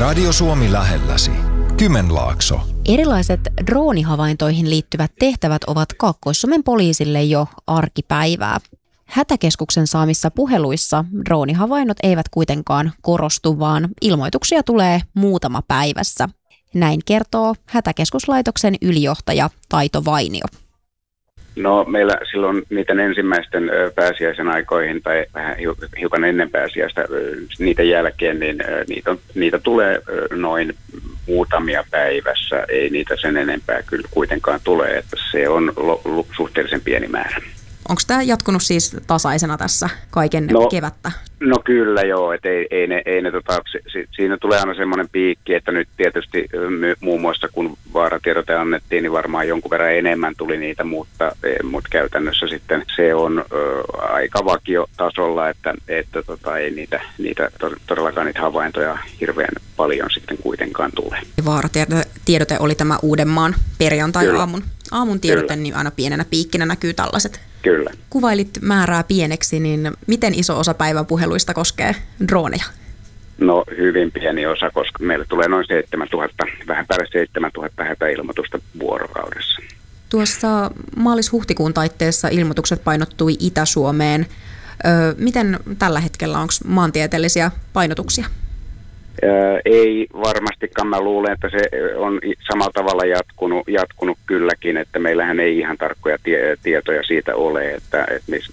Radio Suomi lähelläsi. Kymenlaakso. Erilaiset droonihavaintoihin liittyvät tehtävät ovat Kaakkois-Suomen poliisille jo arkipäivää. Hätäkeskuksen saamissa puheluissa droonihavainnot eivät kuitenkaan korostu, vaan ilmoituksia tulee muutama päivässä. Näin kertoo Hätäkeskuslaitoksen ylijohtaja Taito Vainio. No meillä silloin niiden ensimmäisten pääsiäisen aikoihin tai vähän hiukan ennen pääsiäistä niiden jälkeen, niin niitä tulee noin muutamia päivässä. Ei niitä sen enempää kyllä kuitenkaan tule, että se on suhteellisen pieni määrä. Onko tämä jatkunut siis tasaisena tässä kaiken kevättä? No kyllä joo, että siinä tulee aina semmoinen piikki, että nyt tietysti muun muassa kun vaaratiedote annettiin, niin varmaan jonkun verran enemmän tuli niitä, mutta käytännössä sitten se on aika vakiotasolla, että ei niitä todellakaan niitä havaintoja hirveän paljon sitten kuitenkaan tule. Vaaratiedote oli tämä Uudenmaan perjantai-aamun tiedote, niin aina pienenä piikkinä näkyy tällaiset. Kyllä. Kuvailit määrää pieneksi, niin miten iso osa päivän puheluista koskee drooneja? No hyvin pieni osa, koska meille tulee noin 7000, vähän päälle 7000 hätäilmoitusta vuorokaudessa. Tuossa maalis-huhtikuun taitteessa ilmoitukset painottui Itä-Suomeen. Miten tällä hetkellä, onko maantieteellisiä painotuksia? Ei varmastikaan. Mä luulen, että se on samalla tavalla jatkunut kylläkin, että meillähän ei ihan tarkkoja tietoja siitä ole, että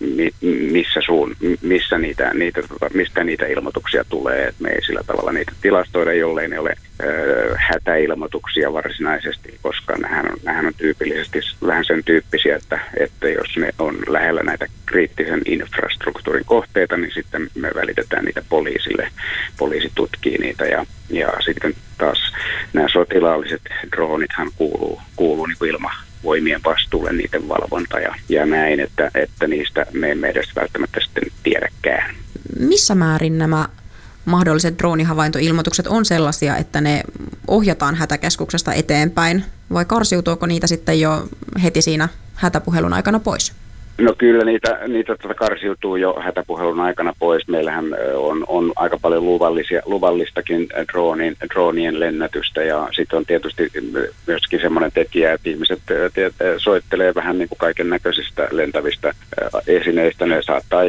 mistä niitä ilmoituksia tulee. Että me ei sillä tavalla niitä tilastoida, jollei ne ole hätäilmoituksia varsinaisesti, koska nämähän on tyypillisesti vähän sen tyyppisiä, että jos ne on lähellä näitä kriittisen infrastruktuurin kohteita, niin sitten me välitetään niitä poliisille. Poliisi tutkii niitä ja sitten taas nämä sotilaalliset droonithan kuuluu niin kuin ilmavoimien vastuulle niiden valvonta ja näin, että niistä me emme edes välttämättä sitten tiedäkään. Missä määrin nämä mahdolliset droonihavaintoilmoitukset on sellaisia, että ne ohjataan hätäkeskuksesta eteenpäin, vai karsiutuuko niitä sitten jo heti siinä hätäpuhelun aikana pois? No kyllä niitä karsiutuu jo hätäpuhelun aikana pois. Meillähän on aika paljon luvallistakin droonien lennätystä ja sitten on tietysti myöskin semmoinen tekijä, että ihmiset soittelee vähän niin kuin kaiken näköisistä lentävistä esineistä. Ne saattaa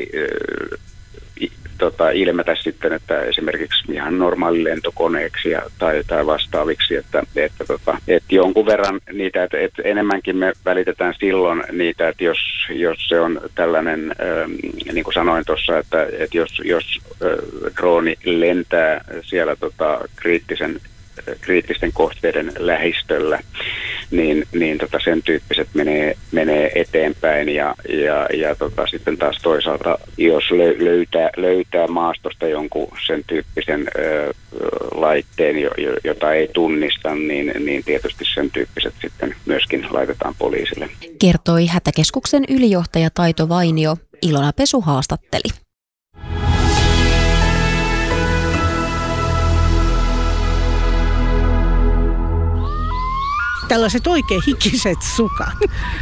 ilmetä sitten, että esimerkiksi ihan normaali lentokoneeksi tai vastaaviksi, että jonkun verran niitä, että enemmänkin me välitetään silloin niitä, että jos se on tällainen, niin kuin sanoin tuossa, että jos drooni lentää siellä kriittisten kohteiden lähistöllä, niin sen tyyppiset menee eteenpäin ja sitten taas toisaalta, jos löytää maastosta jonkun sen tyyppisen laitteen, jota ei tunnista, niin tietysti sen tyyppiset sitten myöskin laitetaan poliisille. Kertoi Hätäkeskuksen ylijohtaja Taito Vainio. Ilona Pesu haastatteli. Tällaiset oikein hikiset sukat.